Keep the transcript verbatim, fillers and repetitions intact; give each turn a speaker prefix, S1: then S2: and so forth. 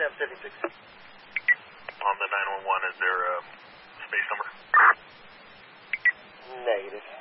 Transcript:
S1: Sam seventy-six.
S2: On the nine one one, is there a space number?
S1: Negative.